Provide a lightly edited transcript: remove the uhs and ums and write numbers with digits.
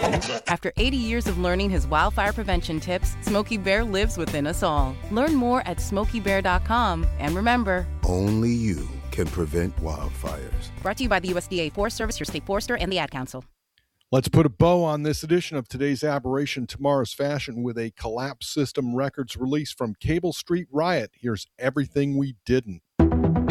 After 80 years of learning his wildfire prevention tips, Smokey Bear lives within us all. Learn more at SmokeyBear.com. And remember, only you can prevent wildfires. Brought to you by the USDA Forest Service, your state forester, and the Ad Council. Let's put a bow on this edition of Today's Aberration, Tomorrow's Fashion with a Collapse System Records release from Cable Street Riot. Here's Everything We Didn't.